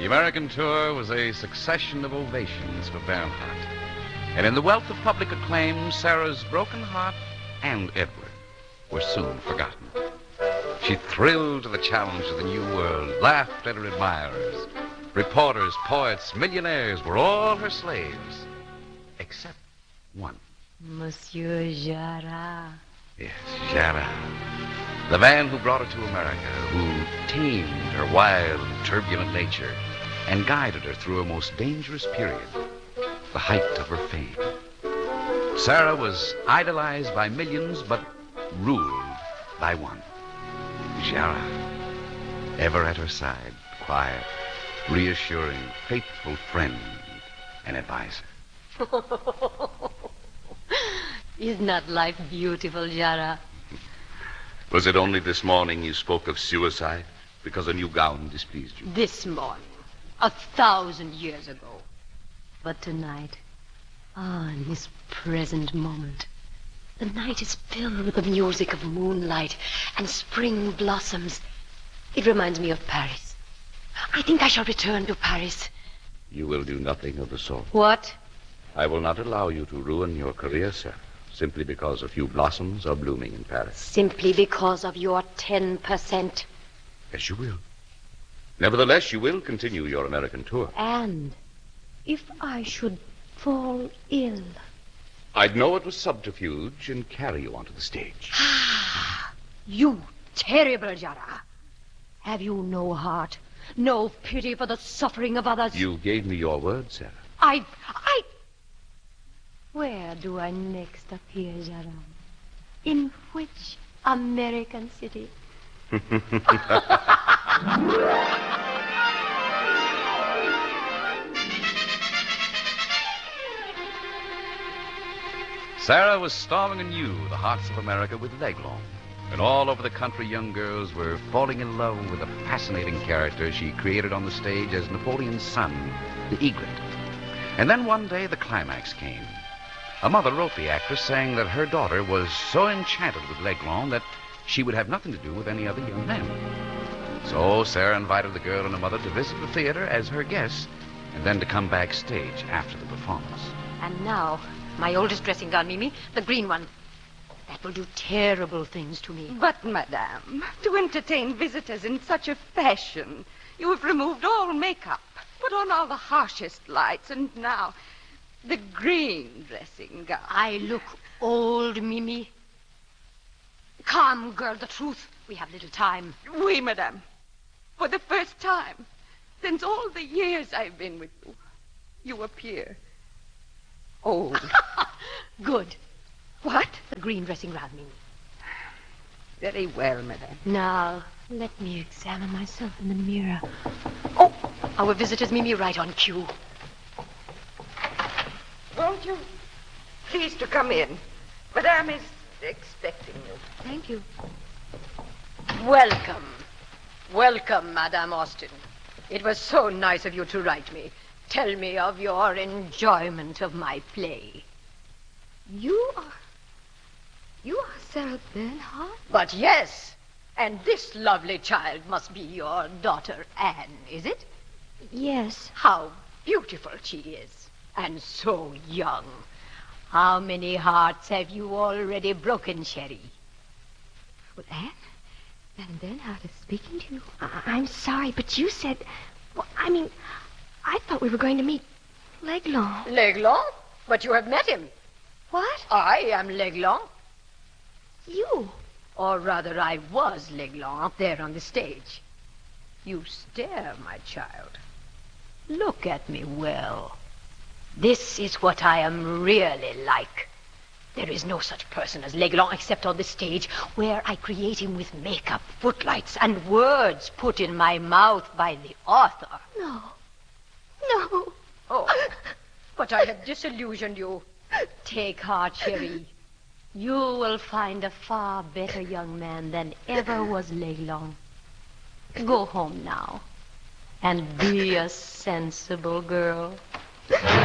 The American tour was a succession of ovations for Bernhardt. And in the wealth of public acclaim, Sarah's broken heart and Edward were soon forgotten. She thrilled to the challenge of the new world, laughed at her admirers. Reporters, poets, millionaires were all her slaves, except one. Monsieur Jarrat. Yes, Jarrat. The man who brought her to America, who tamed her wild, turbulent nature and guided her through a most dangerous period, the height of her fame. Sarah was idolized by millions, but ruled by one. Jarrat, ever at her side, quiet, reassuring, faithful friend and advisor. Is not life beautiful, Jarrat? Was it only this morning you spoke of suicide because a new gown displeased you? This morning, 1,000 years ago. But tonight, in this present moment, the night is filled with the music of moonlight and spring blossoms. It reminds me of Paris. I think I shall return to Paris. You will do nothing of the sort. What? I will not allow you to ruin your career, sir, simply because a few blossoms are blooming in Paris. Simply because of your 10%. Yes, you will. Nevertheless, you will continue your American tour. And if I should fall ill? I'd know it was subterfuge and carry you onto the stage. You terrible Jarrat. Have you no heart, no pity for the suffering of others? You gave me your word, Sarah. Where do I next appear, Jarrat? In which American city? Sarah was storming anew the hearts of America with L'Aiglon. And all over the country, young girls were falling in love with the fascinating character she created on the stage as Napoleon's son, the Egret. And then one day the climax came. A mother wrote the actress saying that her daughter was so enchanted with L'Aiglon that she would have nothing to do with any other young men. So Sarah invited the girl and her mother to visit the theater as her guests and then to come backstage after the performance. And now, my oldest dressing gown, Mimi, the green one. That will do terrible things to me. But, madame, to entertain visitors in such a fashion, you have removed all makeup, put on all the harshest lights, and now the green dressing gown. I look old, Mimi. Come, girl, the truth. We have little time. Oui, madame. For the first time, since all the years I've been with you, you appear old. Good. What? The green dressing gown, Mimi. Very well, madame. Now, let me examine myself in the mirror. Oh, our visitors, Mimi, right on cue. Won't you please to come in? Madame is expecting you. Thank you. Welcome. Welcome, Madame Austen. It was so nice of you to write me. Tell me of your enjoyment of my play. You are Sarah Bernhardt? But yes, and this lovely child must be your daughter Anne, is it? Yes. How beautiful she is, and so young. How many hearts have you already broken, Sherry? Well, Madame Bernhardt is speaking to you. I'm sorry, but you said... Well, I thought we were going to meet L'Aiglon. L'Aiglon? But you have met him. What? I am L'Aiglon. You? Or rather, I was L'Aiglon up there on the stage. You stare, my child. Look at me well. This is what I am really like. There is no such person as L'Aiglon except on the stage, where I create him with makeup, footlights, and words put in my mouth by the author. No. Oh, but I have disillusioned you. Take heart, Sherry. You will find a far better young man than ever was L'Aiglon. Go home now and be a sensible girl.